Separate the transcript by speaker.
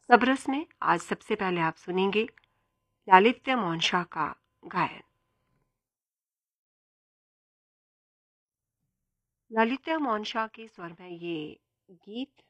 Speaker 1: सबरस में आज सबसे पहले आप सुनेंगे लालित्य मोहन का गायन। ललिता मोहन के स्वर में ये गीत